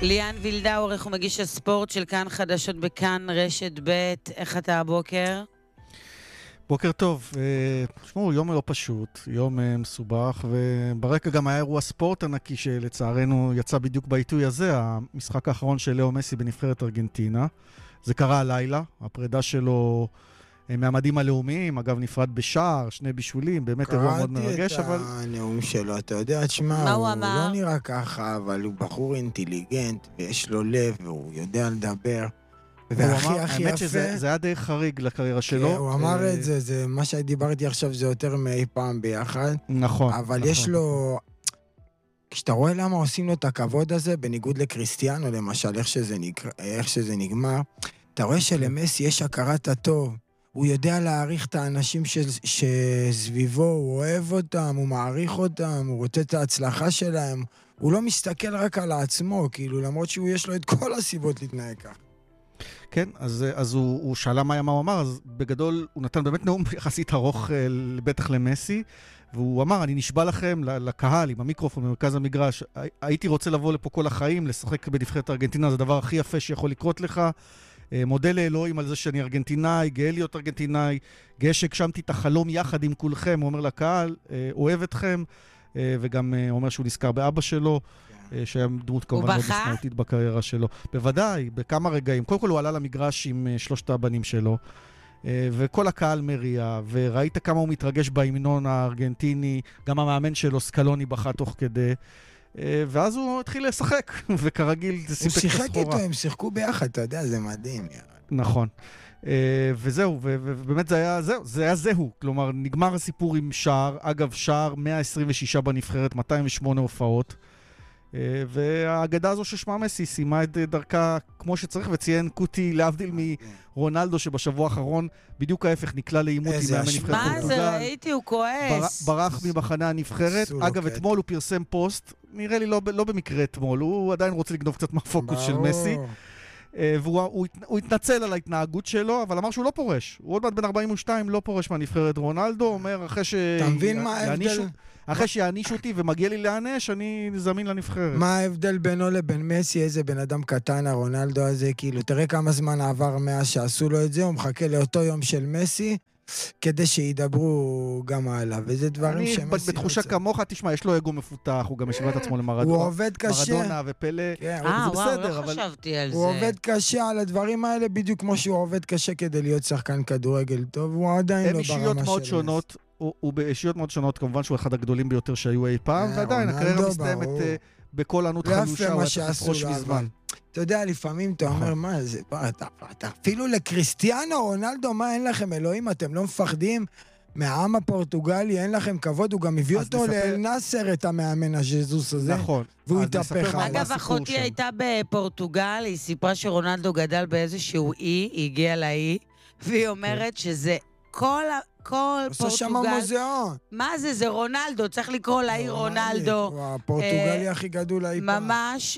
ליאן וילדה, עורך ומגיש הספורט של כאן חדשות בכאן רשת ב', איך אתה הבוקר? בוקר טוב, תשמעו, יום לא פשוט, יום מסובך, וברקע גם היה אירוע ספורט ענקי שלצערנו יצא בדיוק בעיתוי הזה, המשחק האחרון של לאו מסי בנבחרת ארגנטינה. זה קרה הלילה, הפרידה שלו מהמדים הלאומיים, אגב נפרד בשער, 2 בישולים, באמת אירוע מאוד מרגש, אבל... קראתי את הנאום שלו, אתה יודע, תשמע, הוא לא נראה ככה, אבל הוא בחור אינטליגנט, ויש לו לב, והוא יודע לדבר. והכי הכי יפה... האמת שזה היה די חריג לקריירה שלו. כן, הוא אמר את זה, מה שדיברתי עכשיו זה יותר מאי פעם ביחד. נכון. אבל יש לו... כשאתה רואה למה עושים לו את הכבוד הזה, בניגוד לקריסטיאנו, למשל, איך שזה נגמר, אתה רואה שלמסי יש הכרת הטוב. הוא יודע להעריך את האנשים שסביבו, הוא אוהב אותם, הוא מעריך אותם, הוא רוצה את ההצלחה שלהם. הוא לא מסתכל רק על עצמו, כאילו, למרות שהוא יש לו את כל הסיבות להתנהג כך. כן, אז הוא שאלה מה הוא אמר, אז בגדול הוא נתן באמת נאום יחסית ארוך בטח למסי, והוא אמר, אני נשבע לכם, לקהל, עם המיקרופון במרכז המגרש, הייתי רוצה לבוא לפה כל החיים, לשחק בנבחרת ארגנטינה, זה הדבר הכי יפה שיכול לקרות לך, מודה לאלוהים על זה שאני ארגנטינאי, גאה להיות ארגנטינאי, גאה שהגשמתי את החלום יחד עם כולכם, הוא אומר לקהל, אוהב אתכם, וגם אומר שהוא נזכר באבא שלו, שהיה דמות כמובן מאוד משמעותית בקריירה שלו. בוודאי, בכמה רגעים. קודם כל הוא עלה למגרש עם 3 הבנים שלו, וכל הקהל מריע, וראית כמה הוא מתרגש בהמנון הארגנטיני, גם המאמן שלו, סקלוני, בכה תוך כדי, ואז הוא התחיל לשחק, וכרגיל זה סיפק את הסחורה. הוא שיחק איתו, הם שיחקו ביחד, אתה יודע, זה מדהים. נכון. וזהו, ובאמת זה היה זהו. כלומר, נגמר הסיפור עם שער, אגב, שער 126 בנבחרת, 208 הופעות, והאגדה הזו ששמה מסי סיימה את דרכה כמו שצריך, וציין קוטי להבדיל מרונלדו שבשבוע האחרון בדיוק ההפך נקלע לאימות עם מאמן נבחרת פורטוגל. מה זה, ראיתי, הוא כועס. ברח ממחנה הנבחרת. אגב, אתמול הוא פרסם פוסט, נראה לי לא במקרה אתמול, הוא עדיין רוצה לגנוב קצת מהפוקוס של מסי, והוא התנצל על ההתנהגות שלו, אבל אמר שהוא לא פורש. הוא עוד מעט בן 42 לא פורש מהנבחרת. רונלדו אומר, אתה מבין מה ההבדל? אחרי שיעניש אותי ומגיע לי לענש, אני זמין לנבחרת. מה ההבדל בינו לבין מסי? איזה בן אדם קטן הרונלדו הזה, כאילו, תראה כמה זמן עבר מאז שעשו לו את זה, הוא מחכה לאותו יום של מסי, כדי שידברו גם עליו, וזה דברים שמסי רוצה. אני בתחושה כמוך, תשמע, יש לו אגו מפותח, הוא גם משווה את עצמו למרדונה. הוא עובד קשה. מרדונה ופלא, וואו, לא חשבתי על זה. הוא עובד קשה על הדברים האלה, בדיוק כמו שהוא עובד קשה כדי להיות שחקן כדורגל טוב, הוא עדיין לא ברמה של מסי. הוא באישיות מאוד שונות, כמובן שהוא אחד הגדולים ביותר שהיו אי פעם, ועדיין הקריירה מסתיימת בכל ענות חלושה, הוא היה צריך לפרוש מזמן. אתה יודע, לפעמים אתה אומר, מה זה, אפילו לקריסטיאנו, רונלדו, מה אין לכם אלוהים, אתם לא מפחדים מהעם הפורטוגלי, אין לכם כבוד, הוא גם הביא אותו לנאסר את המאמן הז'זוס הזה, נכון. והוא התהפך. אגב, אחותי הייתה בפורטוגל, היא סיפרה שרונלדו גדל באיזשהו אי, היא הגיעה לאי, והיא אומרת שזה כל עושה שם מוזיאון. מה זה? זה רונלדו, צריך לקרוא לעיר רונלדו. הוא הפורטוגלי הכי גדול אי פעם. ממש,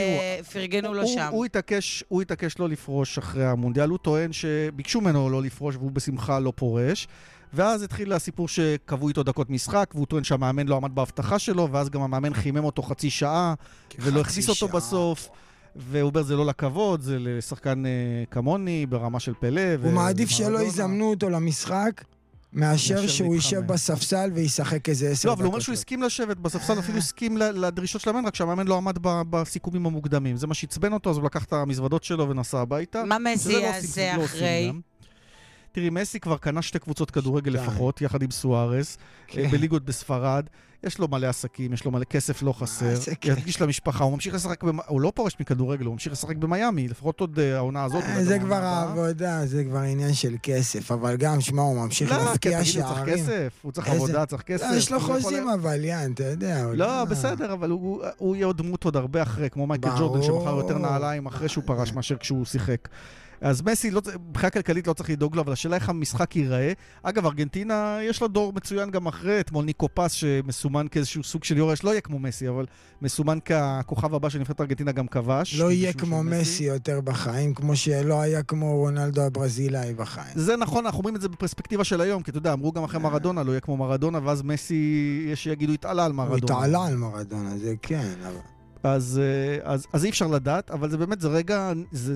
ופרגנו לו שם. הוא התעקש לא לפרוש אחרי המונדיאל, הוא טוען שביקשו ממנו לא לפרוש, והוא בשמחה לא פורש, ואז התחיל הסיפור שקבעו איתו דקות משחק, והוא טוען שהמאמן לא עמד בהבטחה שלו, ואז גם המאמן חימם אותו חצי שעה, ולא הכניס אותו בסוף. והוא אומר, זה לא לכבוד, זה לשחקן כמוני, ברמה של פלא. הוא מעדיף שלא יזמנו אותו למשחק, מאשר שהוא יישב בספסל וישחק איזה 10 דקות. לא, אבל הוא אומר שהוא הסכים לשבת בספסל, אפילו הסכים לדרישות של המאמן, רק שהמאמן לא עמד בסיכומים המוקדמים. זה מה שהצבן אותו, אז הוא לקח את המזוודות שלו ונסע הביתה. מה מסי יעשה אחרי? תראי, מסי כבר קנה 2 קבוצות כדורגל לפחות, יחד עם סוארס, בליגות בספרד. יש לו מלא עסקים, יש לו מלא כסף לא חסר. ידגיש למשפחה, הוא ממשיך לשחק, הוא לא פורש מכדורגל, הוא ממשיך לשחק במיימי, לפחות עוד העונה הזאת. זה כבר העבודה, זה כבר עניין של כסף, אבל גם, שמה, הוא ממשיך להפקיע שערים. הוא צריך עבודה, צריך כסף. יש לו חוזים אבל, יאן, אתה יודע. לא, בסדר, אבל הוא יהיה עוד דמות עוד הרבה אחרי, כמו מייקל ג'ורדן, שמחר יותר נעליים אחרי שהוא פרש מאשר כשהוא שיחק. אז מסי, בחייה כלכלית לא צריך לדאוג לו, אבל השאלה איך המשחק ייראה. אגב, ארגנטינה, יש לה דור מצוין גם אחרי, אתמול ניקו פס שמסומן כאיזשהו סוג של יורש, לא יהיה כמו מסי, אבל מסומן ככוכב הבא של נבחרת ארגנטינה גם כבש. לא יהיה כמו מסי יותר בחיים, כמו שלא היה כמו רונלדו הברזילאי בחיים. זה נכון, אנחנו אומרים את זה בפרספקטיבה של היום, כי אתה יודע, אמרו גם אחרי מרדונה, לא יהיה כמו מרדונה, ואז מסי, יש שיגידו, התעלה על מרדונה. הוא התעלה על מרדונה, זה כן, אבל... אז אי אפשר לדעת, אבל זה באמת, זה רגע,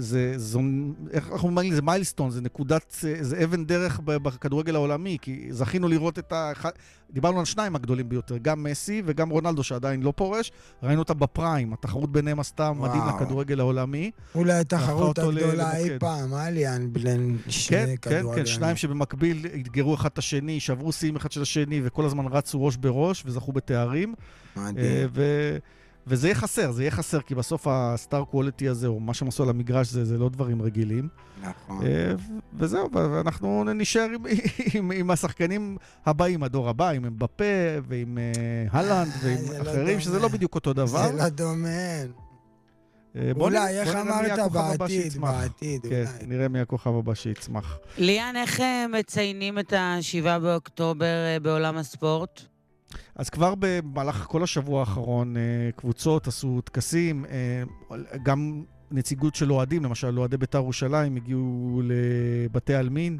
איך אנחנו אומרים, זה מיילסטון, זה נקודת, זה אבן דרך בכדורגל העולמי, כי זכינו לראות דיברנו על שניים הגדולים ביותר, גם מסי וגם רונלדו שעדיין לא פורש, ראינו אותם בפריים, התחרות ביניהם עשתה מדהים לכדורגל העולמי. אולי התחרות הגדולה אי פעם, אליאן, בין שני כדורגלנים. כן, שניים שבמקביל התגרו אחד את השני, שברו שיאים אחד של השני, וכל הזמן רצו ראש בראש, וזכו בתארים. מדהים. וזה יהיה חסר, זה יהיה חסר, כי בסוף הסטאר קואליטי הזה, או מה שהם עשו על המגרש, זה לא דברים רגילים. נכון. וזהו, ואנחנו נשאר עם השחקנים הבאים, הדור הבא, עם אמבפה, ועם הלנד, ועם אחרים, שזה לא בדיוק אותו דבר. זה לא דומה. אולי, איך אמרת בעתיד, כן, נראה מי הכוכב הבא שיצמח. ליאן, איך מציינים את ה-7 באוקטובר בעולם הספורט? אז כבר במהלך כל השבוע האחרון, קבוצות עשו טקסים, גם נציגות של אוהדים, למשל אוהדי בית"ר ירושלים, הגיעו לבתי עלמין,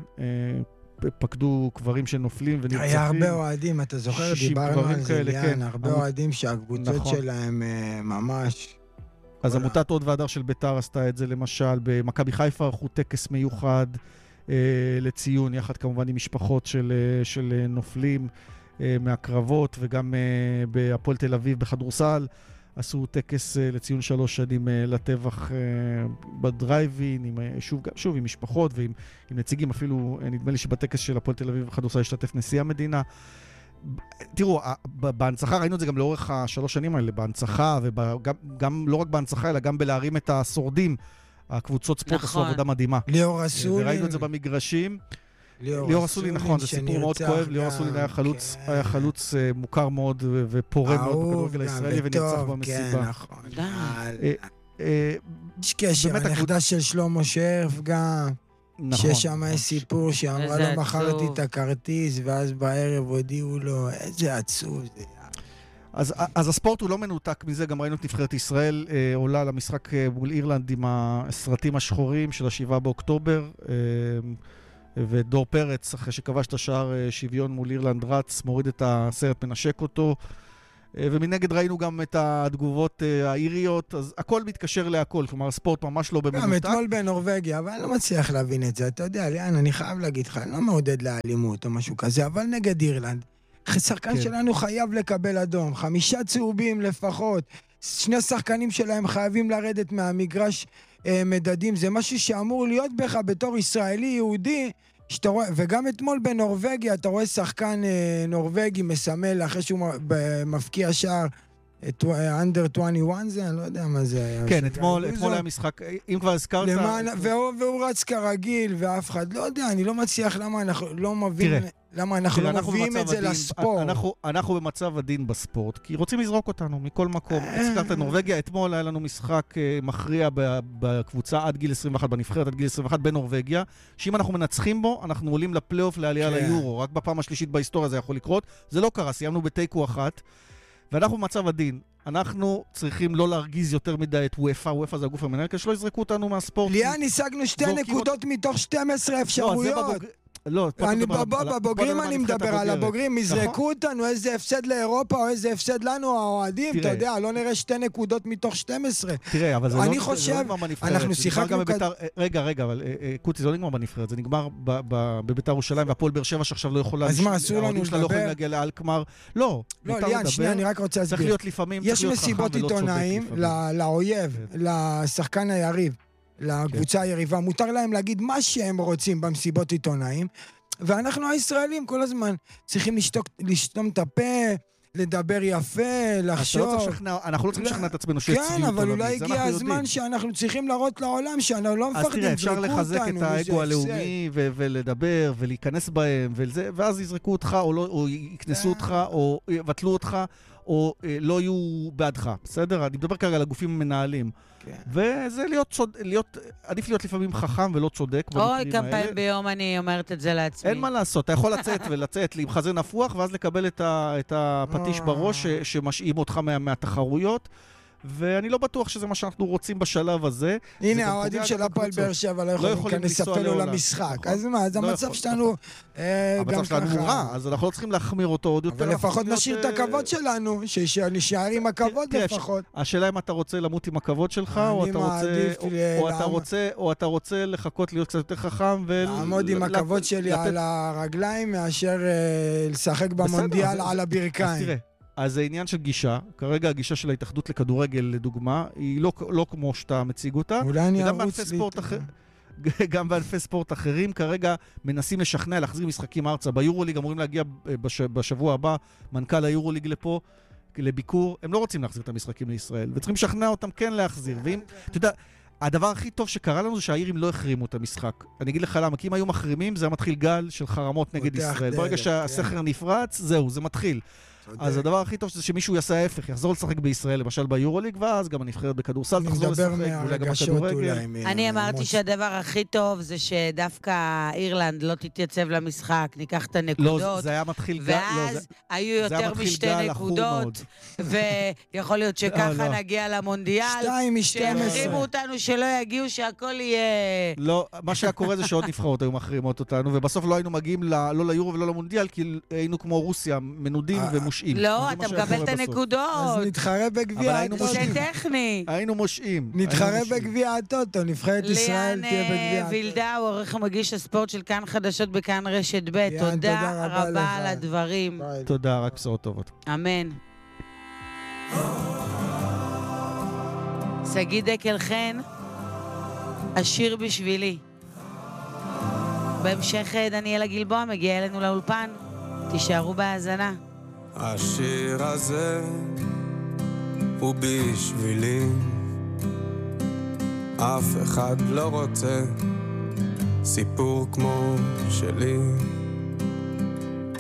פקדו קברים של נופלים ונרצחים. היה הרבה אוהדים, אתה זוכר, דיברנו על זה, ליאן, הרבה אוהדים שהקבוצות שלהם ממש... אז עמותת עוד והדר של בית"ר עשתה את זה, למשל, במכבי חיפה ערכו טקס מיוחד לציון, יחד כמובן עם משפחות של נופלים, מהקרבות, וגם בהפועל תל אביב בכדורסל עשו טקס לציון 3 שנים לטבח בדרייבין, שוב עם משפחות ועם נציגים, אפילו נדמה לי שבטקס של הפועל תל אביב בכדורסל השתתף נשיא המדינה. תראו, בהנצחה, ראינו את זה גם לאורך 3 שנים האלה, בהנצחה, וגם לא רק בהנצחה, אלא גם בלהרים את השורדים, הקבוצות ספורט עשו עבודה מדהימה. ליאור אסולין. וראינו את זה במגרשים. ליאור אסולין, נכון, זה סיפור מאוד כואב. ליאור אסולין היה חלוץ מוכר מאוד ופורה מאוד בכדורגל הישראלי, ונרצח במסיבה. כן, נכון. יש קשר, הנכדה של שלמה שרף גם, ששם יש סיפור שאמרה לו, מכרתי את הכרטיס, ואז בערב הודיעו לו, איזה עצוב זה. אז הספורט הוא לא מנותק מזה, גם ראינו את נבחרת ישראל עולה למשחק מול אירלנד עם הסרטים השחורים של ה-7 באוקטובר, ודור פרץ, אחרי שכבש את השער שוויון מול אירלנד רץ, מוריד את הסרט, מנשק אותו, ומנגד ראינו גם את התגובות האיריות, אז הכל מתקשר להכל, כלומר הספורט ממש לא במנותק. גם אתמול בנורווגיה, אבל אני לא מצליח להבין את זה, אתה יודע, ליאן, אני חייב להגיד לך, אני לא מעודד לאלימות או משהו כזה, אבל נגד אירלנד, שחקן שלנו חייב לקבל אדום, 5 צהובים לפחות, 2 שחקנים שלהם חייבים לרדת מהמגרש מדדים, זה משהו שאמור להיות בך בתור ישראלי יהודי, וגם אתמול בנורווגיה אתה רואה שחקן נורווגי מסמל אחרי שהוא מפקיע שער אנדר 21 זה, אני לא יודע מה זה היה. כן, אתמול היה משחק, אם כבר הזכרת... והוא רץ כרגיל, ואף אחד, לא יודע, אני לא מצליח למה אנחנו לא מביאים... למה אנחנו לא מביאים את זה לספורט? אנחנו במצב הדין בספורט, כי רוצים לזרוק אותנו מכל מקום. הזכרת נורווגיה, אתמול היה לנו משחק מכריע בקבוצה עד גיל 21, בנבחרת עד גיל 21 בנורווגיה, שאם אנחנו מנצחים בו, אנחנו עולים לפלייאוף לעלייה ליורו. רק בפעם השלישית בהיסטוריה זה יכול לקרות. זה לא קרה, סיימנו בתיקו 1, ואנחנו במצב הדין. אנחנו צריכים לא להרגיז יותר מדי את וופא זה הגוף המנהל, שלא יזרקו אותנו מהספורט. ליאן, השגנו 2 נקודות מתוך 12 אפשרויות. לא, בבוגרים אני מדבר, על הבוגרים, יזרקו אותנו, איזה הפסד לאירופה או איזה הפסד לנו, האוהדים, אתה יודע, לא נראה 2 נקודות מתוך 12. תראה, אבל זה לא נגמר בנבחרת. אנחנו שיחקנו... רגע, אבל קוצי, זה לא נגמר בנבחרת, זה נגמר בבית"ר ירושלים, והפועל באר שבע שעכשיו לא יכולה... אז מה, אסור לנו לדבר? לא יכולים להגיע לאלקמר. לא, ליאן, שנייה, אני רק רוצה להסביר. צריך להיות לפעמים, יש מסיבות עיתונאים לאויב, לשחקן היריב. לקבוצה היריבה, מותר להם להגיד מה שהם רוצים במסיבות עיתונאים, ואנחנו הישראלים כל הזמן צריכים לשתום את הפה, לדבר יפה, לחשוב. אנחנו לא צריכים לשכנע את עצמנו שיש צביעות. כן, אבל אולי הגיע הזמן שאנחנו צריכים להראות לעולם שאנחנו לא מפחדים, אז תראה, אפשר לחזק את האגו הלאומי ולדבר ולהיכנס בהם, ואז יזרקו אותך או יכנסו אותך או יבטלו אותך או לא יהיו בעדך, בסדר? אני מדבר כרגע על הגופים המנהלים. וזה עדיף להיות לפעמים חכם ולא צודק. אוי, כמה פעמים ביום אני אומרת את זה לעצמי. אין מה לעשות, אתה יכול לצאת עם חזה נפוח, ואז לקבל את הפטיש בראש שמשאים אותך מהתחרויות, ואני לא בטוח שזה מה שאנחנו רוצים בשלב הזה. הנה, האוהדים של הפועל באר שבע לא יכולים להיכנס אפילו למשחק. אז מה, אז המצב שלנו המצב שלנו הוא רע, אז אנחנו לא צריכים להחמיר אותו עוד יותר. אבל לפחות נשאיר את הכבוד שלנו, שנשאר עם הכבוד לפחות. השאלה אם אתה רוצה למות עם הכבוד שלך, או אתה רוצה לחכות להיות קצת יותר חכם לעמוד עם הכבוד שלי על הרגליים מאשר לשחק במונדיאל על הברכיים. אז זה עניין של גישה. כרגע הגישה של ההתאחדות לכדורגל, לדוגמה, היא לא כמו שאתה מציג אותה. אולי אני ארוץ לי. גם בענפי ספורט אחרים כרגע מנסים לשכנע להחזיר משחקים ארצה. ביורוליג אמורים להגיע בשבוע הבא מנכ"ל היורוליג לפה לביקור. הם לא רוצים להחזיר את המשחקים לישראל, וצריכים לשכנע אותם כן להחזיר. ואם, אתה יודע, הדבר הכי טוב שקרה לנו זה שהאירים לא החרימו את המשחק. אני אגיד לך למה, כי אם היו מחרימים, זה מתחיל גל של חרמות נגד ישראל. ברגע שהסכר נפרץ, זהו, זה מתחיל. אז הדבר הכי טוב זה שמישהו יעשה ההפך, יחזור לשחק בישראל, למשל ביורוליג, ואז גם הנבחרת בכדורסל תחזור לשחק, אולי גם בכדורגל. אני אמרתי שהדבר הכי טוב זה שדווקא אירלנד לא תתייצב למשחק, ניקח את הנקודות. לא, זה היה מתחיל ואז היו יותר משתי נקודות, ויכול להיות שככה נגיע למונדיאל. 2 מ-12. שיחרימו אותנו שלא יגיעו, שהכל יהיה... לא, מה שהיה קורה זה שעוד נבחרות היו מחרימות אותנו, ובסוף לא היינו מגיעים לא ליורו ולא למונדיאל, כי היינו כמו רוסיה, מנודים ומושעים. לא, אתה מקבל את הנקודות. אז נתחרה בגביע הטוטו. זה טכני. היינו מושעים. נתחרה בגביע הטוטו, נבחרת ישראל תהיה בגביע הטוטו. ליאן וילדאו, עורך המגיש הספורט של כאן חדשות בכאן רשת ב'. תודה רבה על הדברים. תודה, רק בשורות טובות. אמן. שגיא דקל חן, השיר בשבילי. בהמשך דניאלה גלבוע מגיע אלינו לאולפן. תישארו בהאזנה. השיר הזה הוא בשבילי, אף אחד לא רוצה סיפור כמו שלי.